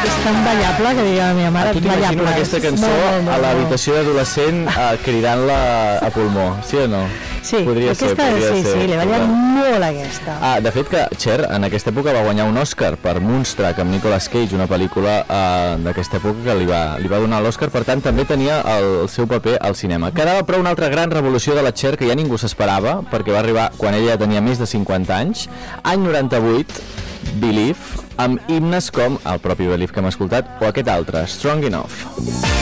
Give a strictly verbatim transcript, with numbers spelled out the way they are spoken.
És tan ballable que digui la meva mare. Tu t'imagino aquesta cançó molt, molt, molt, a l'habitació d'adolescent uh, cridant-la a pulmó, sí o no? Sí, podria aquesta ser, podria sí, ser. sí, li balla molt aquesta. Ah, de fet que Cher en aquesta època va guanyar un Oscar per Moonstruck amb Nicolas Cage, una pel·lícula uh, d'aquesta època que li va, li va donar l'Oscar, per tant també tenia el, el seu paper al cinema. Quedava però una altra gran revolució de la Cher que ja ningú s'esperava, perquè va arribar quan ella ja tenia més de cinquanta anys, any noranta-vuit, Believe, amb himnes com el propi Believe que hem escoltat o aquest altre, Strong Enough.